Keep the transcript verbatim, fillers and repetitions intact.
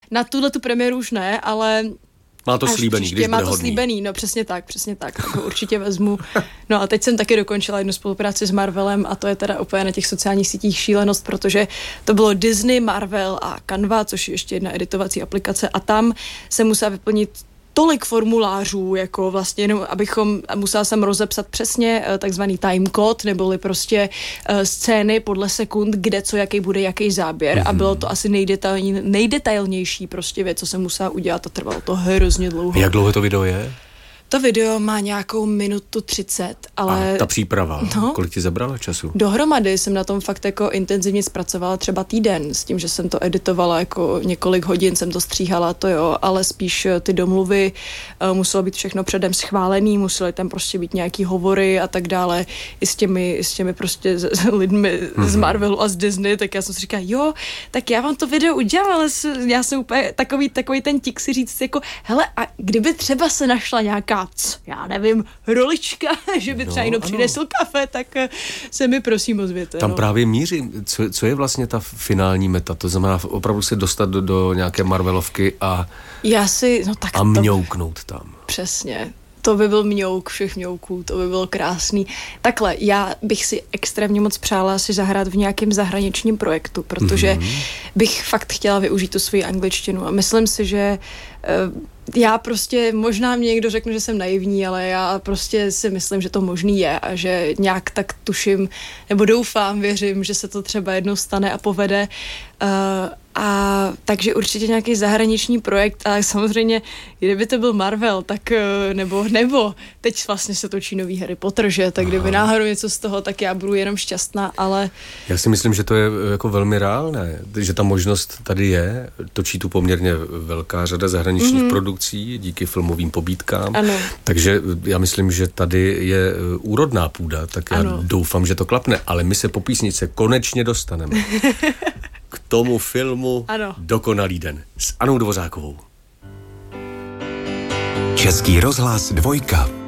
na tuhle tu premiéru už ne, ale... Má to slíbený, příště, když má bude to hodný. slíbený, no přesně tak, přesně tak, tak ho určitě vezmu. No a teď jsem taky dokončila jednu spolupráci s Marvelem a to je teda úplně na těch sociálních sítích šílenost, protože to bylo Disney, Marvel a Canva, což je ještě jedna editovací aplikace a tam se musela vyplnit tolik formulářů, jako vlastně jenom, abychom, musela jsem rozepsat přesně takzvaný timecode, neboli prostě uh, scény podle sekund, kde co, jaký bude, jaký záběr mm-hmm. a bylo to asi nejdetailní, nejdetailnější prostě věc, co jsem musela udělat a trvalo to hrozně dlouho. Jak dlouho to video je? To video má nějakou minutu třicet, ale... A ta příprava, no, kolik ti zabrala času? Dohromady jsem na tom fakt jako intenzivně zpracovala třeba týden, s tím, že jsem to editovala jako několik hodin, jsem to stříhala, to jo, ale spíš ty domluvy, uh, muselo být všechno předem schválený, musely tam prostě být nějaký hovory a tak dále, i s těmi, i s těmi prostě z, z lidmi mm-hmm. z Marvelu a z Disney, tak já jsem si říkala, jo, tak já vám to video udělám, ale já jsem úplně takový, takový ten tik si říct jako, hele, a kdyby třeba se našla nějaká já nevím, rolička, že by třeba no, někdo přinesl kafe, tak se mi prosím ozvěte. Tam no. právě míří, co, co je vlastně ta finální meta, to znamená opravdu se dostat do, do nějaké Marvelovky a, Já si, no tak a mňouknout tam. Přesně. To by byl mňouk všech mňouků, to by bylo krásný. Takhle, já bych si extrémně moc přála si zahrát v nějakém zahraničním projektu, protože mm-hmm. bych fakt chtěla využít tu svoji angličtinu a myslím si, že uh, já prostě, možná mě někdo řekne, že jsem naivní, ale já prostě si myslím, že to možný je a že nějak tak tuším, nebo doufám, věřím, že se to třeba jednou stane a povede. Uh, a takže určitě nějaký zahraniční projekt, ale samozřejmě, kdyby to byl Marvel, tak uh, nebo, nebo teď vlastně se točí nový Harry Potter, že? Tak kdyby náhodou něco z toho, tak já budu jenom šťastná, ale... Já si myslím, že to je jako velmi reálné, že ta možnost tady je, točí tu poměrně velká řada zahraničních mm-hmm. produkcí díky filmovým pobídkám, ano. Takže já myslím, že tady je úrodná půda, tak já ano. doufám, že to klapne, ale my se po písničce konečně dostaneme k tomu filmu ano. Dokonalý den s Anou Dvořákovou. Český rozhlas dvojka.